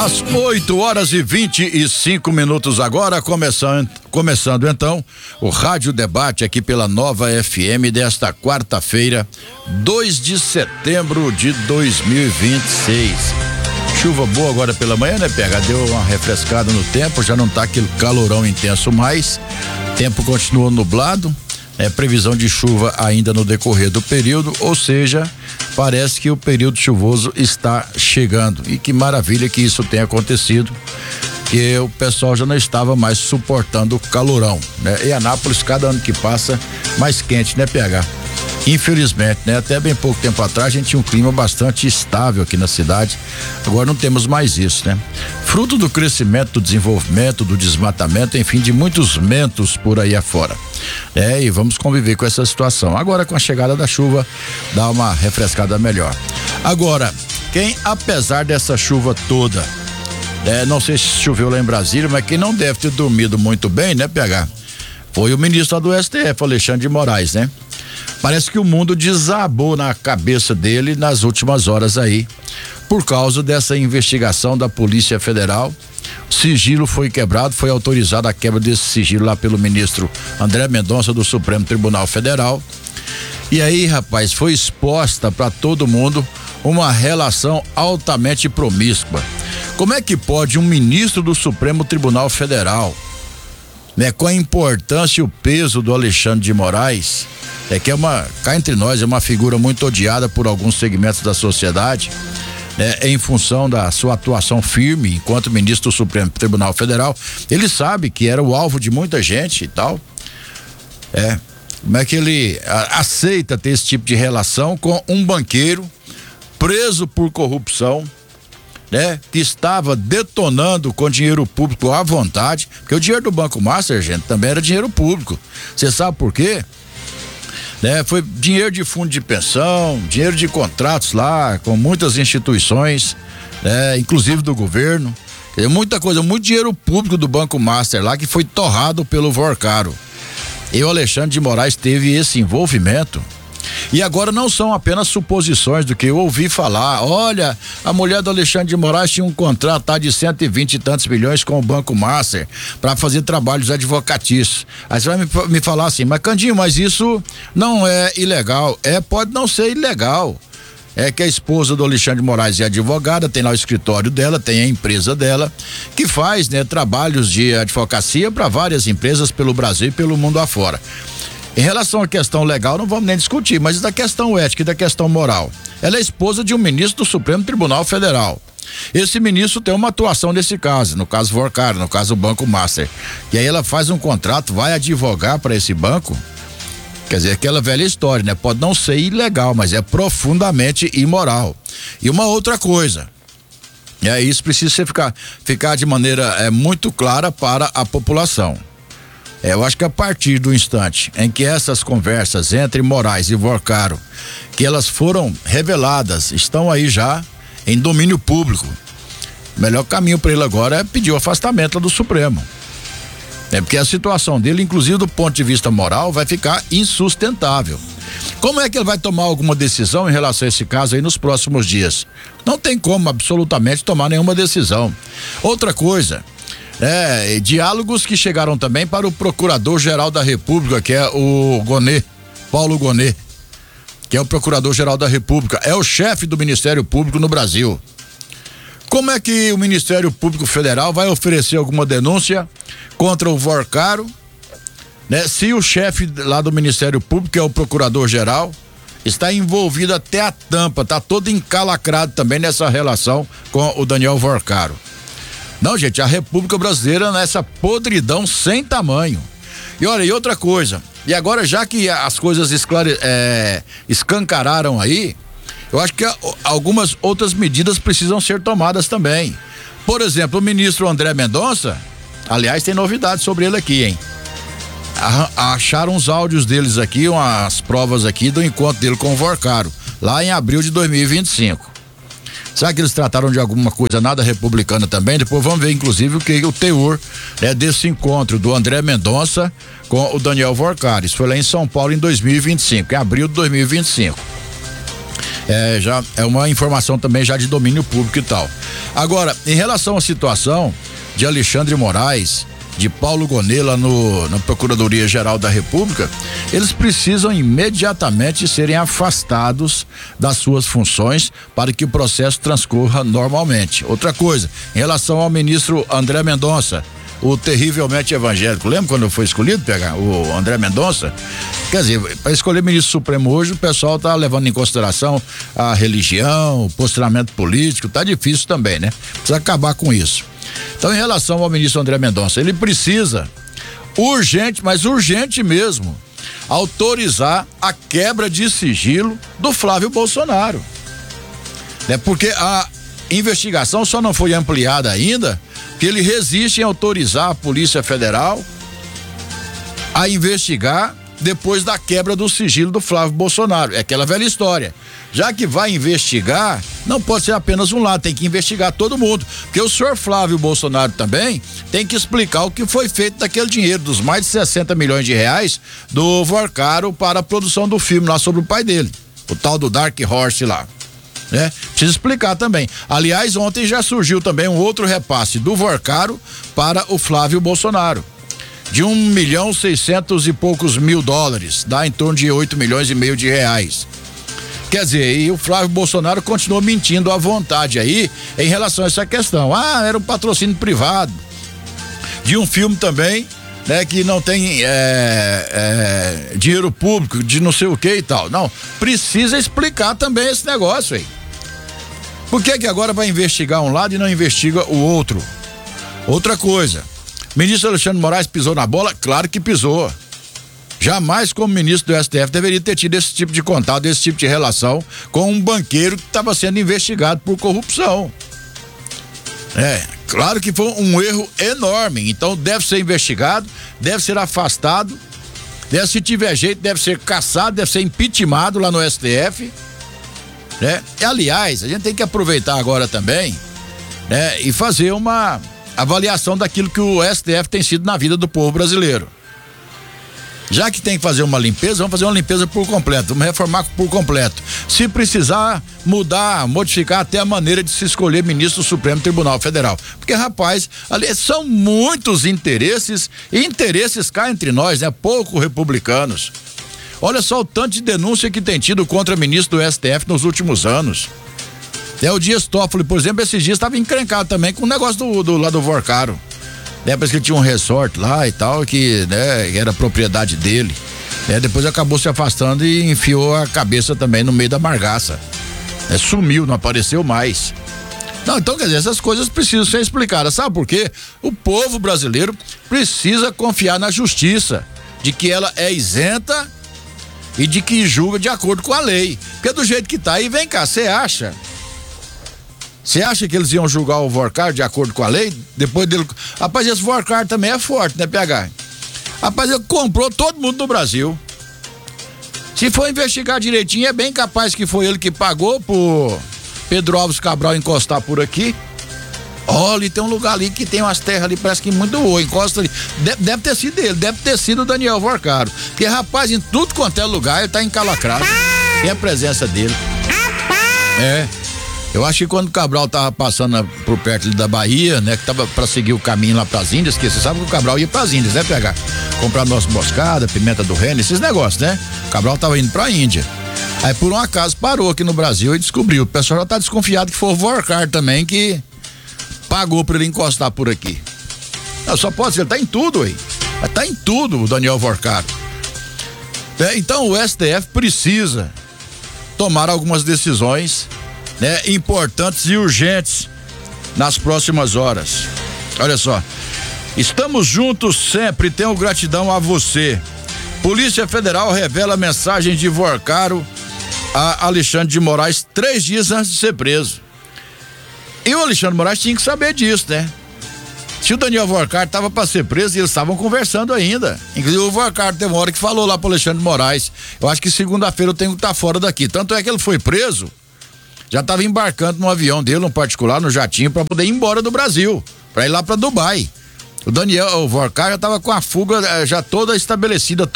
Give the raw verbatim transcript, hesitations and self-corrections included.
Às oito horas e vinte e cinco minutos agora, começando, começando então o Rádio Debate aqui pela Nova F M desta quarta-feira, dois de setembro de dois mil e vinte e seis. Chuva boa agora pela manhã, né, P H? Deu uma refrescada no tempo, já não tá aquele calorão intenso mais. Tempo continua nublado. É previsão de chuva ainda no decorrer do período, ou seja, parece que o período chuvoso está chegando. E que maravilha que isso tenha acontecido, que o pessoal já não estava mais suportando o calorão, né? E Anápolis, cada ano que passa, mais quente, né, P H? Infelizmente, né? Até bem pouco tempo atrás a gente tinha um clima bastante estável aqui na cidade. Agora não temos mais isso, né? Fruto do crescimento, do desenvolvimento, do desmatamento, enfim, de muitos mentos por aí afora. É, e vamos conviver com essa situação. Agora, com a chegada da chuva, dá uma refrescada melhor. Agora, quem, apesar dessa chuva toda, é, não sei se choveu lá em Brasília, mas quem não deve ter dormido muito bem, né, P H? Foi o ministro lá do S T F, Alexandre de Moraes, né? Parece que o mundo desabou na cabeça dele nas últimas horas aí, por causa dessa investigação da Polícia Federal. O sigilo foi quebrado, foi autorizada a quebra desse sigilo lá pelo ministro André Mendonça do Supremo Tribunal Federal. E aí, rapaz, foi exposta para todo mundo uma relação altamente promíscua. Como é que pode um ministro do Supremo Tribunal Federal, né, com a importância e o peso do Alexandre de Moraes, é que é uma, cá entre nós, é uma figura muito odiada por alguns segmentos da sociedade, né, em função da sua atuação firme enquanto ministro do Supremo Tribunal Federal. Ele sabe que era o alvo de muita gente e tal. É, como é que ele a, aceita ter esse tipo de relação com um banqueiro preso por corrupção, né? Que estava detonando com dinheiro público à vontade, porque o dinheiro do Banco Master, gente, também era dinheiro público. Você sabe por quê? Né? Foi dinheiro de fundo de pensão, dinheiro de contratos lá com muitas instituições, né? Inclusive do governo. Tem muita coisa, muito dinheiro público do Banco Master lá que foi torrado pelo Vorcaro. E o Alexandre de Moraes teve esse envolvimento. E agora não são apenas suposições do que eu ouvi falar. Olha, a mulher do Alexandre de Moraes tinha um contrato tá, de cento e vinte e tantos milhões com o Banco Master para fazer trabalhos advocatícios. Aí você vai me, me falar assim, mas Candinho, mas isso não é ilegal. É, pode não ser ilegal. É que a esposa do Alexandre de Moraes é advogada, tem lá o escritório dela, tem a empresa dela, que faz, né, trabalhos de advocacia para várias empresas pelo Brasil e pelo mundo afora. Em relação à questão legal, não vamos nem discutir, mas da questão ética e da questão moral. Ela é esposa de um ministro do Supremo Tribunal Federal. Esse ministro tem uma atuação nesse caso, no caso Vorcaro, no caso Banco Master. E aí ela faz um contrato, vai advogar para esse banco. Quer dizer, aquela velha história, né? Pode não ser ilegal, mas é profundamente imoral. E uma outra coisa, é isso precisa ser ficar, ficar de maneira é, muito clara para a população. É, eu acho que a partir do instante em que essas conversas entre Moraes e Vorcaro, que elas foram reveladas, estão aí já em domínio público, o melhor caminho para ele agora é pedir o afastamento do Supremo. É porque a situação dele, inclusive do ponto de vista moral, vai ficar insustentável. Como é que ele vai tomar alguma decisão em relação a esse caso aí nos próximos dias? Não tem como absolutamente tomar nenhuma decisão. Outra coisa, é, diálogos que chegaram também para o Procurador-Geral da República, que é o Gonê, Paulo Gonê, que é o Procurador-Geral da República, é o chefe do Ministério Público no Brasil. Como é que o Ministério Público Federal vai oferecer alguma denúncia contra o Vorcaro, né? Se o chefe lá do Ministério Público, que é o Procurador-Geral, está envolvido até a tampa, está todo encalacrado também nessa relação com o Daniel Vorcaro. Não, gente, a República Brasileira nessa podridão sem tamanho. E olha, e outra coisa, e agora já que as coisas esclare, é, escancararam aí, eu acho que algumas outras medidas precisam ser tomadas também. Por exemplo, o ministro André Mendonça, aliás, tem novidades sobre ele aqui, hein? Acharam os áudios deles aqui, umas provas aqui do encontro dele com o Vorcaro, lá em abril de dois mil e vinte e cinco. Será que eles trataram de alguma coisa nada republicana também? Depois vamos ver, inclusive, o que o teor é desse encontro do André Mendonça com o Daniel Vorcaro. Isso foi lá em São Paulo em dois mil e vinte e cinco, em abril de dois mil e vinte e cinco. É, já é uma informação também já de domínio público e tal. Agora, em relação à situação de Alexandre Moraes, de Paulo Gonet lá no, na Procuradoria-Geral da República, eles precisam imediatamente serem afastados das suas funções para que o processo transcorra normalmente. Outra coisa, em relação ao ministro André Mendonça, o terrivelmente evangélico, lembra quando foi escolhido, pegar o André Mendonça? Quer dizer, para escolher ministro supremo hoje, o pessoal tá levando em consideração a religião, o posicionamento político, tá difícil também, né? Precisa acabar com isso. Então, em relação ao ministro André Mendonça, ele precisa urgente, mas urgente mesmo, autorizar a quebra de sigilo do Flávio Bolsonaro, né? Porque a investigação só não foi ampliada ainda, que ele resiste em autorizar a Polícia Federal a investigar depois da quebra do sigilo do Flávio Bolsonaro. É aquela velha história. Já que vai investigar, não pode ser apenas um lado, tem que investigar todo mundo. Porque o senhor Flávio Bolsonaro também tem que explicar o que foi feito daquele dinheiro, dos mais de sessenta milhões de reais do Vorcaro para a produção do filme lá sobre o pai dele, o tal do Dark Horse lá. Né? Precisa explicar também. Aliás, ontem já surgiu também um outro repasse do Vorcaro para o Flávio Bolsonaro, de um milhão seiscentos e poucos mil dólares, dá em torno de oito milhões e meio de reais. Quer dizer, e o Flávio Bolsonaro continuou mentindo à vontade aí em relação a essa questão. Ah, era um patrocínio privado de um filme também, né, que não tem é, é, dinheiro público, de não sei o que e tal. Não, precisa explicar também esse negócio aí. Por que que agora vai investigar um lado e não investiga o outro? Outra coisa, o ministro Alexandre Moraes pisou na bola? Claro que pisou. Jamais, como ministro do S T F, deveria ter tido esse tipo de contato, esse tipo de relação com um banqueiro que estava sendo investigado por corrupção. É, claro que foi um erro enorme, então deve ser investigado, deve ser afastado, deve, se tiver jeito, deve ser cassado, deve ser impeachmentado lá no S T F, né? E, aliás, a gente tem que aproveitar agora também, né, e fazer uma avaliação daquilo que o S T F tem sido na vida do povo brasileiro. Já que tem que fazer uma limpeza, vamos fazer uma limpeza por completo, vamos reformar por completo. Se precisar mudar, modificar até a maneira de se escolher ministro do Supremo Tribunal Federal. Porque, rapaz, ali são muitos interesses, e interesses cá entre nós, né? Pouco republicanos. Olha só o tanto de denúncia que tem tido contra ministro do S T F nos últimos anos. É o Dias Toffoli, por exemplo, esses dias estava encrencado também com o negócio do, do lá do Vorcaro. Né, parece que ele tinha um resort lá e tal, que, né, era propriedade dele. Né, depois acabou se afastando e enfiou a cabeça também no meio da margaça. Né, sumiu, não apareceu mais. Não, então, quer dizer, essas coisas precisam ser explicadas. Sabe por quê? O povo brasileiro precisa confiar na justiça, de que ela é isenta e de que julga de acordo com a lei. Porque do jeito que tá aí, vem cá, você acha? Você acha que eles iam julgar o Vorcaro de acordo com a lei? Depois dele. Rapaz, esse Vorcaro também é forte, né, P H? Rapaz, ele comprou todo mundo no Brasil. Se for investigar direitinho, é bem capaz que foi ele que pagou pro Pedro Alves Cabral encostar por aqui. Olha, tem um lugar ali que tem umas terras ali, parece que muito boa, encosta ali. Deve, deve ter sido ele, deve ter sido o Daniel Vorcaro. Porque, rapaz, em tudo quanto é lugar, ele tá encalacrado. Tem a presença dele. É. Eu acho que quando o Cabral tava passando por perto da Bahia, né, que tava pra seguir o caminho lá pras Índias, que você sabe que o Cabral ia pras Índias, né, P H? Comprar nossa moscada, pimenta do reino, esses negócios, né? O Cabral tava indo pra Índia. Aí por um acaso parou aqui no Brasil e descobriu. O pessoal já tá desconfiado que foi o Vorcaro também que pagou pra ele encostar por aqui. Não, só pode ser, ele tá em tudo aí. Tá em tudo o Daniel Vorcaro. É, então o S T F precisa tomar algumas decisões, né, importantes e urgentes nas próximas horas. Olha só, estamos juntos sempre, tenho gratidão a você. Polícia Federal revela mensagem de Vorcaro a Alexandre de Moraes três dias antes de ser preso. E o Alexandre de Moraes tinha que saber disso, né? Se o Daniel Vorcaro estava para ser preso, eles estavam conversando ainda. Inclusive o Vorcaro teve uma hora que falou lá pro Alexandre de Moraes: eu acho que segunda-feira eu tenho que estar fora daqui. Tanto é que ele foi preso, já estava embarcando no avião dele, no particular, no jatinho, para poder ir embora do Brasil, para ir lá para Dubai. O Daniel, o Vorcaro já estava com a fuga já toda estabelecida.